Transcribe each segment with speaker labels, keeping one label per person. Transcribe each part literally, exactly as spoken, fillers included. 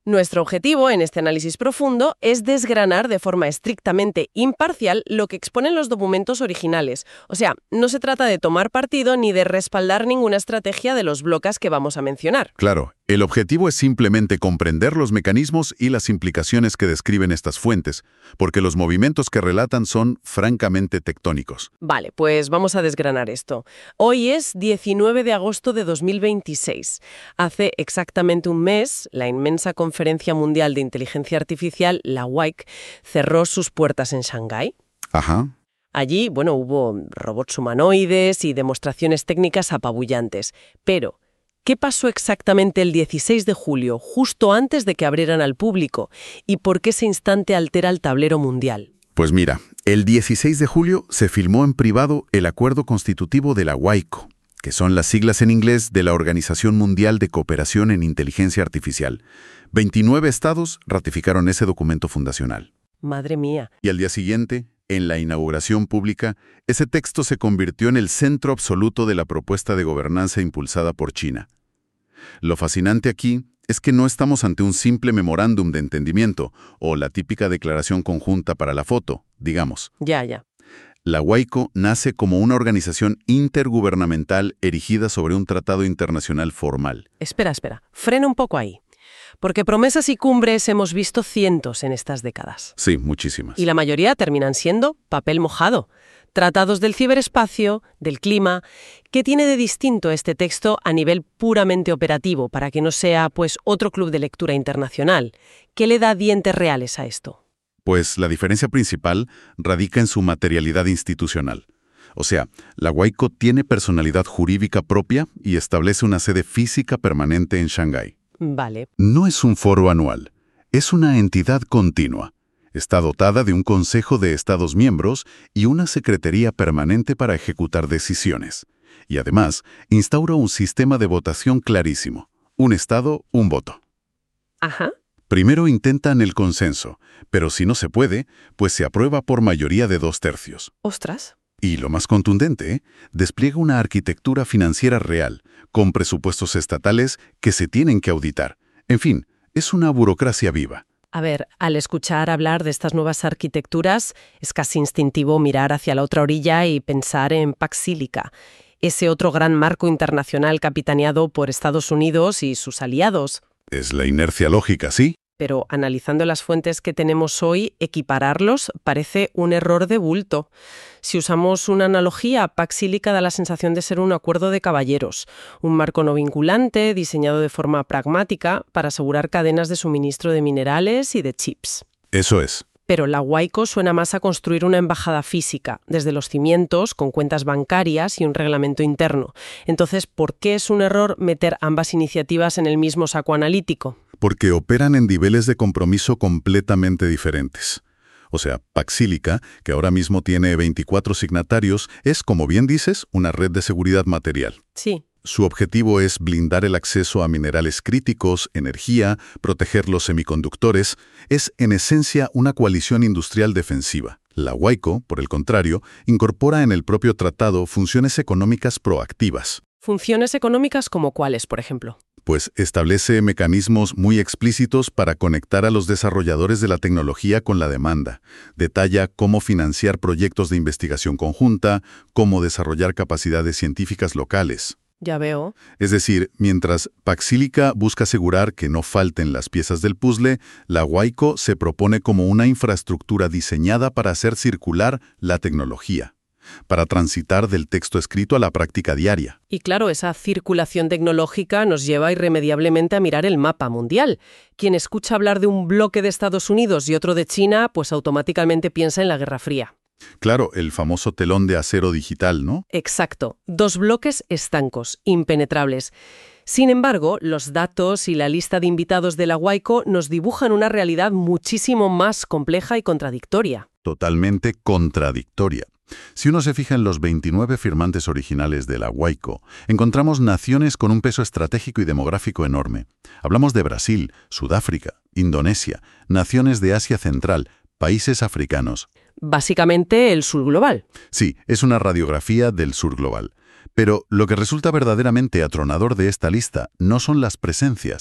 Speaker 1: Nuestro objetivo en este análisis profundo es desgranar de forma estrictamente imparcial lo que exponen los documentos originales. O sea, no se trata de tomar partido ni de respaldar ninguna estrategia de los bloques que vamos a mencionar.
Speaker 2: Claro, el objetivo es simplemente comprender los mecanismos y las implicaciones que describen estas fuentes, porque los movimientos que relatan son francamente tectónicos.
Speaker 1: Vale, pues vamos a desgranar esto. Hoy es diecinueve de agosto de dos mil veintiséis. Hace exactamente un mes, la inmensa Conferencia Mundial de Inteligencia Artificial, la W I C, cerró sus puertas en Shanghái.
Speaker 2: Ajá.
Speaker 1: Allí, bueno, hubo robots humanoides y demostraciones técnicas apabullantes. Pero, ¿qué pasó exactamente el dieciséis de julio, justo antes de que abrieran al público? ¿Y por qué ese instante altera el tablero mundial?
Speaker 2: Pues mira, el dieciséis de julio se firmó en privado el acuerdo constitutivo de la W I C O, que son las siglas en inglés de la Organización Mundial de Cooperación en Inteligencia Artificial. veintinueve estados ratificaron ese documento fundacional.
Speaker 1: Madre mía.
Speaker 2: Y al día siguiente, en la inauguración pública, ese texto se convirtió en el centro absoluto de la propuesta de gobernanza impulsada por China. Lo fascinante aquí es que no estamos ante un simple memorándum de entendimiento o la típica declaración conjunta para la foto, digamos.
Speaker 1: Ya, ya.
Speaker 2: La W I C O nace como una organización intergubernamental erigida sobre un tratado internacional formal.
Speaker 1: Espera, espera. Frena un poco ahí. Porque promesas y cumbres hemos visto cientos en estas décadas.
Speaker 2: Sí, muchísimas.
Speaker 1: Y la mayoría terminan siendo papel mojado. Tratados del ciberespacio, del clima. ¿Qué tiene de distinto este texto a nivel puramente operativo para que no sea, pues, otro club de lectura internacional? ¿Qué le da dientes reales a esto?
Speaker 2: Pues la diferencia principal radica en su materialidad institucional. O sea, la W I C O tiene personalidad jurídica propia y establece una sede física permanente en Shanghái.
Speaker 1: Vale.
Speaker 2: No es un foro anual, es una entidad continua. Está dotada de un Consejo de Estados miembros y una Secretaría permanente para ejecutar decisiones. Y además, instaura un sistema de votación clarísimo. Un Estado, un voto.
Speaker 1: Ajá.
Speaker 2: Primero intentan el consenso, pero si no se puede, pues se aprueba por mayoría de dos tercios.
Speaker 1: Ostras.
Speaker 2: Y lo más contundente, ¿eh? despliega una arquitectura financiera real, con presupuestos estatales que se tienen que auditar. En fin, es una burocracia viva.
Speaker 1: A ver, al escuchar hablar de estas nuevas arquitecturas, es casi instintivo mirar hacia la otra orilla y pensar en Pax Silica, ese otro gran marco internacional capitaneado por Estados Unidos y sus aliados.
Speaker 2: Es la inercia lógica, ¿sí?
Speaker 1: Pero analizando las fuentes que tenemos hoy, equipararlos parece un error de bulto. Si usamos una analogía, Pax Silica da la sensación de ser un acuerdo de caballeros, un marco no vinculante diseñado de forma pragmática para asegurar cadenas de suministro de minerales y de chips.
Speaker 2: Eso es.
Speaker 1: Pero la W I C O suena más a construir una embajada física, desde los cimientos, con cuentas bancarias y un reglamento interno. Entonces, ¿por qué es un error meter ambas iniciativas en el mismo saco analítico?
Speaker 2: Porque operan en niveles de compromiso completamente diferentes. O sea, Pax Silica, que ahora mismo tiene veinticuatro signatarios, es, como bien dices, una red de seguridad material.
Speaker 1: Sí.
Speaker 2: Su objetivo es blindar el acceso a minerales críticos, energía, proteger los semiconductores. Es, en esencia, una coalición industrial defensiva. La W I C O, por el contrario, incorpora en el propio tratado funciones económicas proactivas.
Speaker 1: ¿Funciones económicas como cuáles, por ejemplo?
Speaker 2: Pues establece mecanismos muy explícitos para conectar a los desarrolladores de la tecnología con la demanda. Detalla cómo financiar proyectos de investigación conjunta, cómo desarrollar capacidades científicas locales.
Speaker 1: Ya veo.
Speaker 2: Es decir, mientras Pax Silica busca asegurar que no falten las piezas del puzzle, la W I C O se propone como una infraestructura diseñada para hacer circular la tecnología, para transitar del texto escrito a la práctica diaria.
Speaker 1: Y claro, esa circulación tecnológica nos lleva irremediablemente a mirar el mapa mundial. Quien escucha hablar de un bloque de Estados Unidos y otro de China, pues automáticamente piensa en la Guerra Fría.
Speaker 2: Claro, el famoso telón de acero digital, ¿no?
Speaker 1: Exacto. Dos bloques estancos, impenetrables. Sin embargo, los datos y la lista de invitados de la W I C O nos dibujan una realidad muchísimo más compleja y contradictoria.
Speaker 2: Totalmente contradictoria. Si uno se fija en los veintinueve firmantes originales de la W I C O, encontramos naciones con un peso estratégico y demográfico enorme. Hablamos de Brasil, Sudáfrica, Indonesia, naciones de Asia Central, países africanos.
Speaker 1: Básicamente el sur global.
Speaker 2: Sí, es una radiografía del sur global. Pero lo que resulta verdaderamente atronador de esta lista no son las presencias,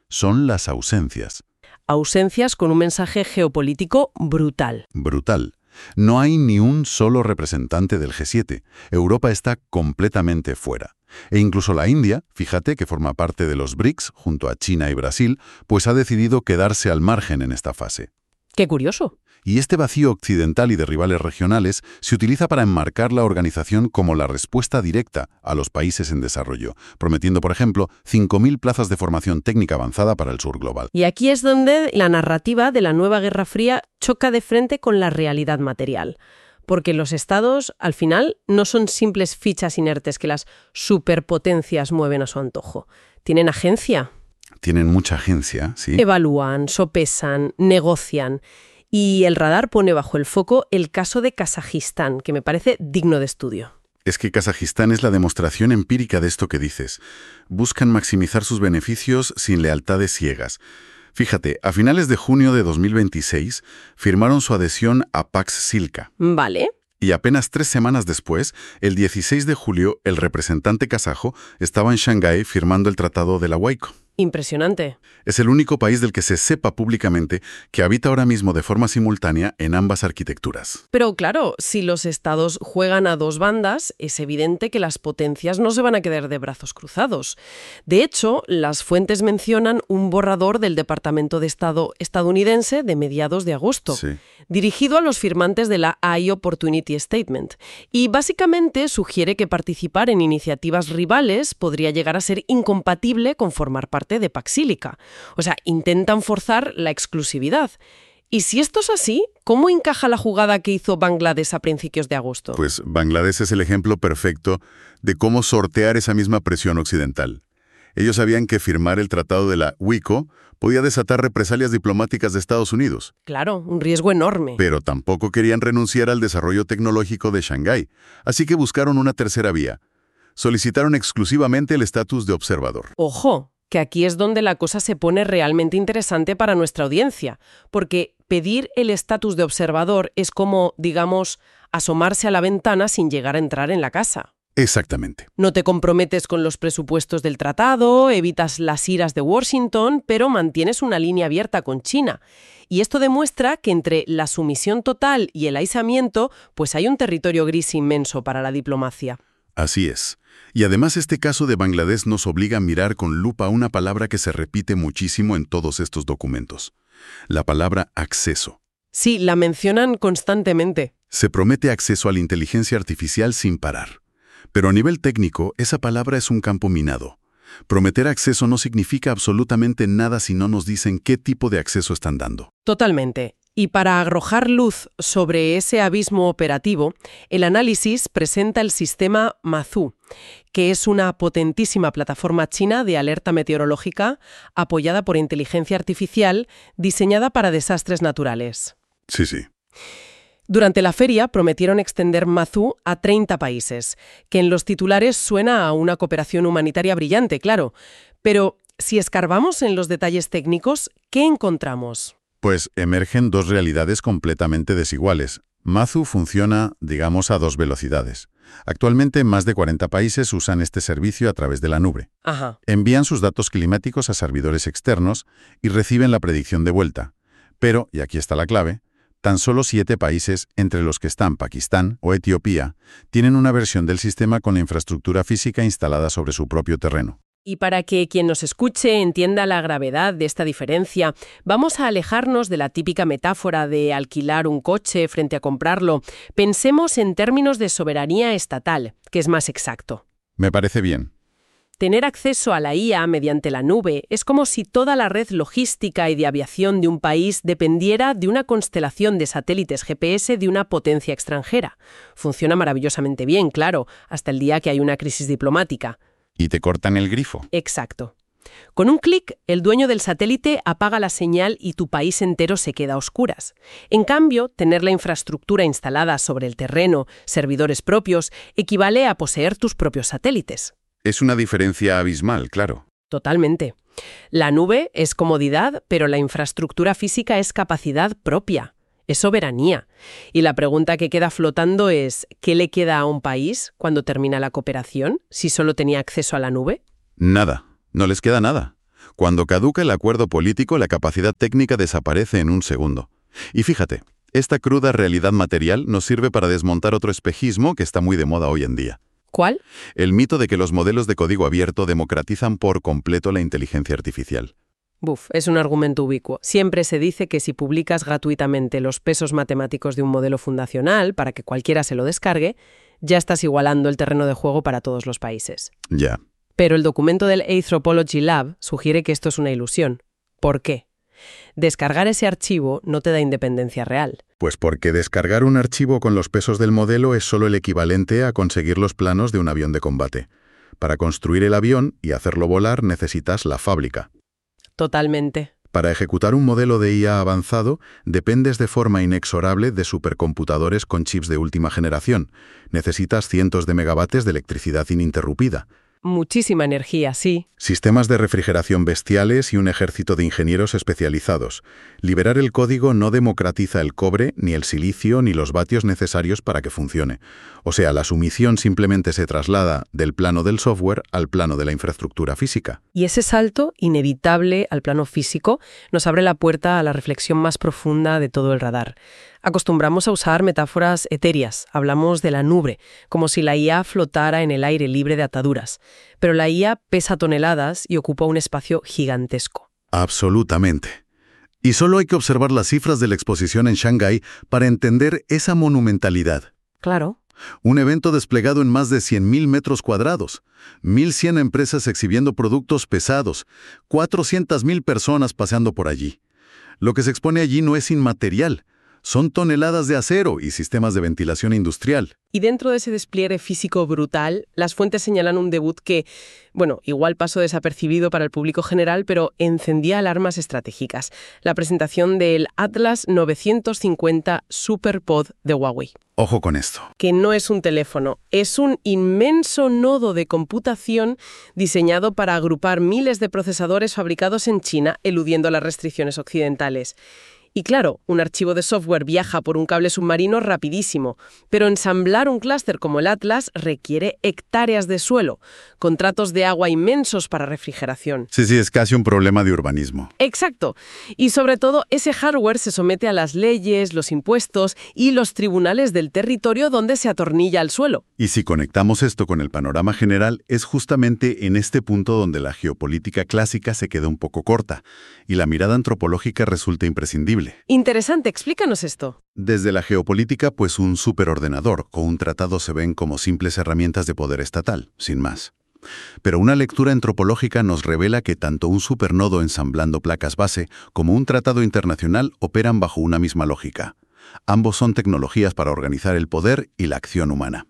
Speaker 2: son las ausencias.
Speaker 1: Ausencias con un mensaje geopolítico brutal.
Speaker 2: Brutal. No hay ni un solo representante del G siete. Europa está completamente fuera. E incluso la India, fíjate que forma parte de los BRICS junto a China y Brasil, pues ha decidido quedarse al margen en esta fase.
Speaker 1: ¡Qué curioso!
Speaker 2: Y este vacío occidental y de rivales regionales se utiliza para enmarcar la organización como la respuesta directa a los países en desarrollo, prometiendo, por ejemplo, cinco mil plazas de formación técnica avanzada para el sur global.
Speaker 1: Y aquí es donde la narrativa de la nueva Guerra Fría choca de frente con la realidad material. Porque los estados, al final, no son simples fichas inertes que las superpotencias mueven a su antojo. Tienen agencia.
Speaker 2: Tienen mucha agencia, sí.
Speaker 1: Evalúan, sopesan, negocian. Y el radar pone bajo el foco el caso de Kazajistán, que me parece digno de estudio.
Speaker 2: Es que Kazajistán es la demostración empírica de esto que dices. Buscan maximizar sus beneficios sin lealtades ciegas. Fíjate, a finales de junio de dos mil veintiséis firmaron su adhesión a Pax Silca.
Speaker 1: Vale.
Speaker 2: Y apenas tres semanas después, el dieciséis de julio, el representante kazajo estaba en Shanghái firmando el Tratado de la Huayco.
Speaker 1: Impresionante.
Speaker 2: Es el único país del que se sepa públicamente que habita ahora mismo de forma simultánea en ambas arquitecturas.
Speaker 1: Pero claro, si los estados juegan a dos bandas, es evidente que las potencias no se van a quedar de brazos cruzados. De hecho, las fuentes mencionan un borrador del Departamento de Estado estadounidense de mediados de agosto,
Speaker 2: Sí.
Speaker 1: dirigido a los firmantes de la High Opportunity Statement. Y básicamente sugiere que participar en iniciativas rivales podría llegar a ser incompatible con formar parte de Pax Silca. O sea, intentan forzar la exclusividad. Y si esto es así, ¿cómo encaja la jugada que hizo Bangladesh a principios de agosto?
Speaker 2: Pues Bangladesh es el ejemplo perfecto de cómo sortear esa misma presión occidental. Ellos sabían que firmar el Tratado de la Huayco podía desatar represalias diplomáticas de Estados Unidos.
Speaker 1: Claro, un riesgo enorme.
Speaker 2: Pero tampoco querían renunciar al desarrollo tecnológico de Shanghái, así que buscaron una tercera vía. Solicitaron exclusivamente el estatus de observador.
Speaker 1: Ojo, que aquí es donde la cosa se pone realmente interesante para nuestra audiencia, porque pedir el estatus de observador es como, digamos, asomarse a la ventana sin llegar a entrar en la casa.
Speaker 2: Exactamente.
Speaker 1: No te comprometes con los presupuestos del tratado, evitas las iras de Washington, pero mantienes una línea abierta con China. Y esto demuestra que entre la sumisión total y el aislamiento, pues hay un territorio gris inmenso para la diplomacia.
Speaker 2: Así es. Y además este caso de Bangladesh nos obliga a mirar con lupa una palabra que se repite muchísimo en todos estos documentos. La palabra acceso.
Speaker 1: Sí, la mencionan constantemente.
Speaker 2: Se promete acceso a la inteligencia artificial sin parar. Pero a nivel técnico, esa palabra es un campo minado. Prometer acceso no significa absolutamente nada si no nos dicen qué tipo de acceso están dando.
Speaker 1: Totalmente. Y para arrojar luz sobre ese abismo operativo, el análisis presenta el sistema Mazu, que es una potentísima plataforma china de alerta meteorológica apoyada por inteligencia artificial diseñada para desastres naturales.
Speaker 2: Sí, sí.
Speaker 1: Durante la feria prometieron extender Mazu a treinta países, que en los titulares suena a una cooperación humanitaria brillante, claro. Pero si escarbamos en los detalles técnicos, ¿qué encontramos?
Speaker 2: Pues emergen dos realidades completamente desiguales. Mazu funciona, digamos, a dos velocidades. Actualmente, más de cuarenta países usan este servicio a través de la nube.
Speaker 1: Ajá.
Speaker 2: Envían sus datos climáticos a servidores externos y reciben la predicción de vuelta. Pero, y aquí está la clave, tan solo siete países, entre los que están Pakistán o Etiopía, tienen una versión del sistema con la infraestructura física instalada sobre su propio terreno.
Speaker 1: Y para que quien nos escuche entienda la gravedad de esta diferencia, vamos a alejarnos de la típica metáfora de alquilar un coche frente a comprarlo. Pensemos en términos de soberanía estatal, que es más exacto.
Speaker 2: Me parece bien.
Speaker 1: Tener acceso a la I A mediante la nube es como si toda la red logística y de aviación de un país dependiera de una constelación de satélites G P S de una potencia extranjera. Funciona maravillosamente bien, claro, hasta el día que hay una crisis diplomática.
Speaker 2: Y te cortan el grifo.
Speaker 1: Exacto. Con un clic, el dueño del satélite apaga la señal y tu país entero se queda a oscuras. En cambio, tener la infraestructura instalada sobre el terreno, servidores propios, equivale a poseer tus propios satélites.
Speaker 2: Es una diferencia abismal, claro.
Speaker 1: Totalmente. La nube es comodidad, pero la infraestructura física es capacidad propia. Es soberanía. Y la pregunta que queda flotando es, ¿qué le queda a un país cuando termina la cooperación si solo tenía acceso a la nube?
Speaker 2: Nada. No les queda nada. Cuando caduca el acuerdo político, la capacidad técnica desaparece en un segundo. Y fíjate, esta cruda realidad material nos sirve para desmontar otro espejismo que está muy de moda hoy en día.
Speaker 1: ¿Cuál?
Speaker 2: El mito de que los modelos de código abierto democratizan por completo la inteligencia artificial.
Speaker 1: Buf, es un argumento ubicuo. Siempre se dice que si publicas gratuitamente los pesos matemáticos de un modelo fundacional para que cualquiera se lo descargue, ya estás igualando el terreno de juego para todos los países.
Speaker 2: Ya.
Speaker 1: Pero el documento del Anthropology Lab sugiere que esto es una ilusión. ¿Por qué? Descargar ese archivo no te da independencia real.
Speaker 2: Pues porque descargar un archivo con los pesos del modelo es solo el equivalente a conseguir los planos de un avión de combate. Para construir el avión y hacerlo volar necesitas la fábrica.
Speaker 1: Totalmente.
Speaker 2: Para ejecutar un modelo de I A avanzado, dependes de forma inexorable de supercomputadores con chips de última generación. Necesitas cientos de megavatios de electricidad ininterrumpida.
Speaker 1: Muchísima energía, sí.
Speaker 2: Sistemas de refrigeración bestiales y un ejército de ingenieros especializados. Liberar el código no democratiza el cobre, ni el silicio, ni los vatios necesarios para que funcione. O sea, la sumisión simplemente se traslada del plano del software al plano de la infraestructura física.
Speaker 1: Y ese salto inevitable al plano físico nos abre la puerta a la reflexión más profunda de todo el radar. Acostumbramos a usar metáforas etéreas, hablamos de la nube, como si la I A flotara en el aire libre de ataduras. Pero la I A pesa toneladas y ocupa un espacio gigantesco.
Speaker 2: Absolutamente. Y solo hay que observar las cifras de la exposición en Shanghái para entender esa monumentalidad.
Speaker 1: Claro.
Speaker 2: Un evento desplegado en más de cien mil metros cuadrados, mil cien empresas exhibiendo productos pesados, cuatrocientas mil personas paseando por allí. Lo que se expone allí no es inmaterial. Son toneladas de acero y sistemas de ventilación industrial.
Speaker 1: Y dentro de ese despliegue físico brutal, las fuentes señalan un debut que, bueno, igual pasó desapercibido para el público general, pero encendía alarmas estratégicas. La presentación del Atlas novecientos cincuenta SuperPod de Huawei.
Speaker 2: Ojo con esto.
Speaker 1: Que no es un teléfono, es un inmenso nodo de computación diseñado para agrupar miles de procesadores fabricados en China, eludiendo las restricciones occidentales. Y claro, un archivo de software viaja por un cable submarino rapidísimo, pero ensamblar un clúster como el Atlas requiere hectáreas de suelo, contratos de agua inmensos para refrigeración.
Speaker 2: Sí, sí, es casi un problema de urbanismo.
Speaker 1: Exacto. Y sobre todo, ese hardware se somete a las leyes, los impuestos y los tribunales del territorio donde se atornilla al suelo.
Speaker 2: Y si conectamos esto con el panorama general, es justamente en este punto donde la geopolítica clásica se queda un poco corta y la mirada antropológica resulta imprescindible.
Speaker 1: Interesante, explícanos esto.
Speaker 2: Desde la geopolítica, pues un superordenador o un tratado se ven como simples herramientas de poder estatal, sin más. Pero una lectura antropológica nos revela que tanto un supernodo ensamblando placas base como un tratado internacional operan bajo una misma lógica. Ambos son tecnologías para organizar el poder y la acción humana.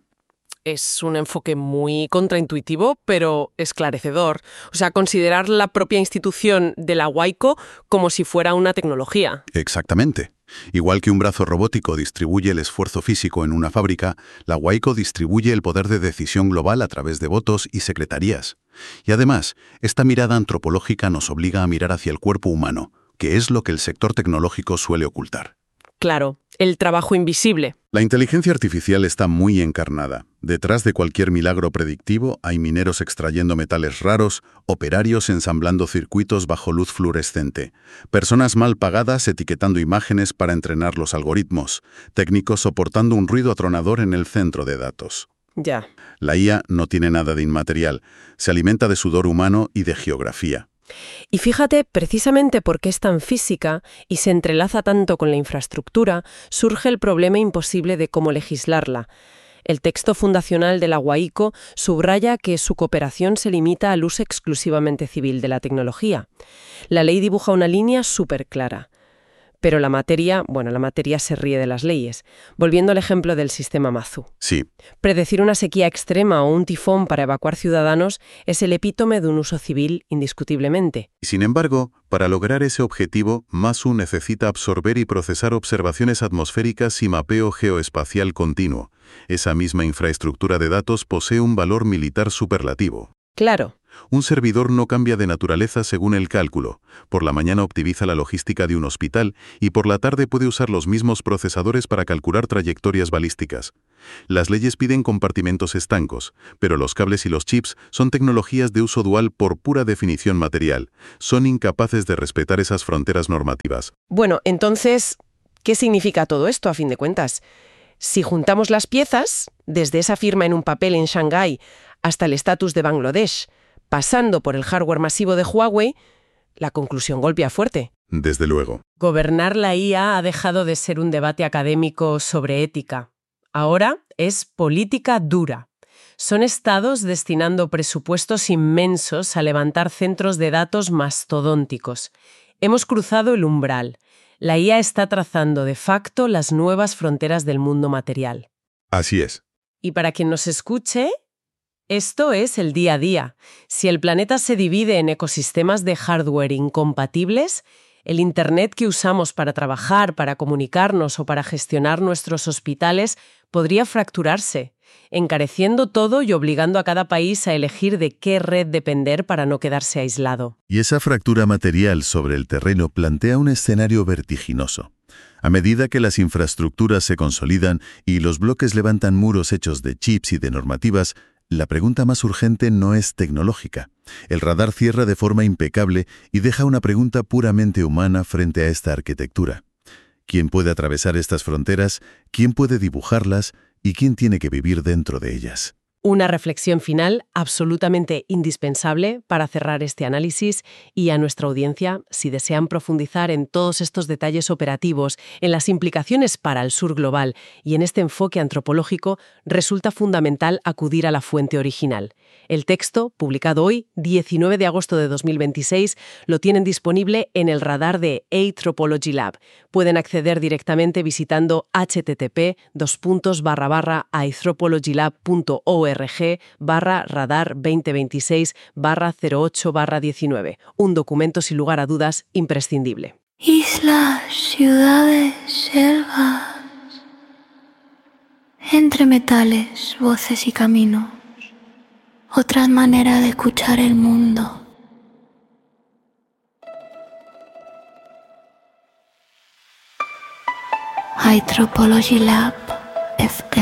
Speaker 1: Es un enfoque muy contraintuitivo, pero esclarecedor. O sea, considerar la propia institución de la WAICO como si fuera una tecnología.
Speaker 2: Exactamente. Igual que un brazo robótico distribuye el esfuerzo físico en una fábrica, la WAICO distribuye el poder de decisión global a través de votos y secretarías. Y además, esta mirada antropológica nos obliga a mirar hacia el cuerpo humano, que es lo que el sector tecnológico suele ocultar.
Speaker 1: Claro, el trabajo invisible.
Speaker 2: La inteligencia artificial está muy encarnada. Detrás de cualquier milagro predictivo hay mineros extrayendo metales raros, operarios ensamblando circuitos bajo luz fluorescente, personas mal pagadas etiquetando imágenes para entrenar los algoritmos, técnicos soportando un ruido atronador en el centro de datos.
Speaker 1: Ya.
Speaker 2: La I A no tiene nada de inmaterial, se alimenta de sudor humano y de geografía.
Speaker 1: Y fíjate, precisamente porque es tan física y se entrelaza tanto con la infraestructura, surge el problema imposible de cómo legislarla. El texto fundacional de la WAICO subraya que su cooperación se limita al uso exclusivamente civil de la tecnología. La ley dibuja una línea súper clara. Pero la materia, bueno, la materia se ríe de las leyes. Volviendo al ejemplo del sistema Mazu.
Speaker 2: Sí.
Speaker 1: Predecir una sequía extrema o un tifón para evacuar ciudadanos es el epítome de un uso civil indiscutiblemente.
Speaker 2: Sin embargo, para lograr ese objetivo, Mazu necesita absorber y procesar observaciones atmosféricas y mapeo geoespacial continuo. Esa misma infraestructura de datos posee un valor militar superlativo.
Speaker 1: Claro.
Speaker 2: Un servidor no cambia de naturaleza según el cálculo. Por la mañana optimiza la logística de un hospital y por la tarde puede usar los mismos procesadores para calcular trayectorias balísticas. Las leyes piden compartimentos estancos, pero los cables y los chips son tecnologías de uso dual por pura definición material. Son incapaces de respetar esas fronteras normativas.
Speaker 1: Bueno, entonces, ¿qué significa todo esto a fin de cuentas? Si juntamos las piezas, desde esa firma en un papel en Shanghái hasta el estatus de Bangladesh, pasando por el hardware masivo de Huawei, la conclusión golpea fuerte.
Speaker 2: Desde luego.
Speaker 1: Gobernar la I A ha dejado de ser un debate académico sobre ética. Ahora es política dura. Son estados destinando presupuestos inmensos a levantar centros de datos mastodónticos. Hemos cruzado el umbral. La I A está trazando de facto las nuevas fronteras del mundo material.
Speaker 2: Así es.
Speaker 1: Y para quien nos escuche, esto es el día a día. Si el planeta se divide en ecosistemas de hardware incompatibles, el Internet que usamos para trabajar, para comunicarnos o para gestionar nuestros hospitales podría fracturarse, encareciendo todo y obligando a cada país a elegir de qué red depender para no quedarse aislado.
Speaker 3: Y esa fractura material sobre el terreno plantea un escenario vertiginoso. A medida que las infraestructuras se consolidan y los bloques levantan muros hechos de chips y de normativas, la pregunta más urgente no es tecnológica. El radar cierra de forma impecable y deja una pregunta puramente humana frente a esta arquitectura. ¿Quién puede atravesar estas fronteras? ¿Quién puede dibujarlas? ¿Y quién tiene que vivir dentro de ellas?
Speaker 1: Una reflexión final absolutamente indispensable para cerrar este análisis y a nuestra audiencia, si desean profundizar en todos estos detalles operativos, en las implicaciones para el sur global y en este enfoque antropológico, resulta fundamental acudir a la fuente original. El texto, publicado hoy, diecinueve de agosto de dos mil veintiséis, lo tienen disponible en el radar de Anthropology Lab. Pueden acceder directamente visitando http dos puntos barra barra anthropologylab punto org barra radar veinte veintiséis barra cero ocho barra diecinueve. Un documento sin lugar a dudas imprescindible.
Speaker 4: Islas, ciudades, selvas, entre metales, voces y caminos. Otra manera de escuchar el mundo. Anthropology Lab F